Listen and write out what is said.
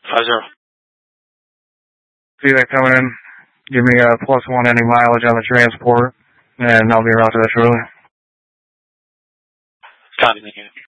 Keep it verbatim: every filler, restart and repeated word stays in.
Five zero. See that coming in. Give me a plus one any mileage on the transport, and I'll be around to that shortly. Copy, thank you.